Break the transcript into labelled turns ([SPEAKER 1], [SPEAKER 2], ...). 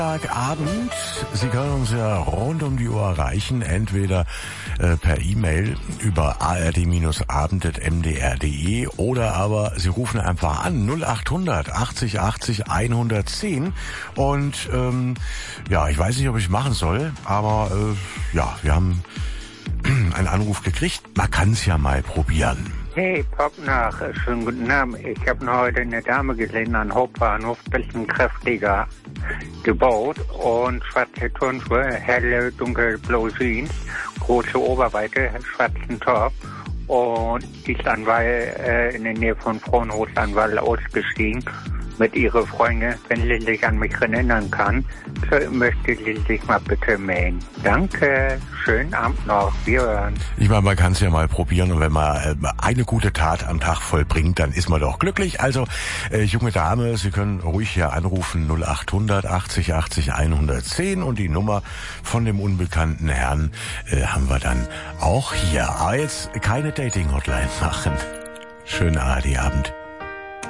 [SPEAKER 1] Abend. Sie können uns ja rund um die Uhr erreichen, entweder per E-Mail über ard-abend@mdr.de oder aber Sie rufen einfach an 0800 80 80 110 und ja, ich weiß nicht, ob ich machen soll, aber ja, wir haben einen Anruf gekriegt. Man kann es ja mal probieren.
[SPEAKER 2] Hey, Popnach, schönen guten Abend. Ich habe noch heute eine Dame gesehen an Hauptbahnhof, bisschen kräftiger gebaut und schwarze Turnschuhe, helle, dunkelblaue Jeans, große Oberweite, schwarzen Top und die ist an Wall in der Nähe von Fraunhof an Wall ausgestiegen mit ihrer Freundin. Wenn sie sich an mich erinnern kann, möchte sie sich mal bitte melden. Danke, schönen Abend noch, wir hören.
[SPEAKER 1] Ich meine, man kann es ja mal probieren und wenn man eine gute Tat am Tag vollbringt, dann ist man doch glücklich. Also, junge Dame, Sie können ruhig hier anrufen 0800 80 80 110 und die Nummer von dem unbekannten Herrn haben wir dann auch hier. Aber jetzt keine Dating-Hotline machen. Schönen Abend.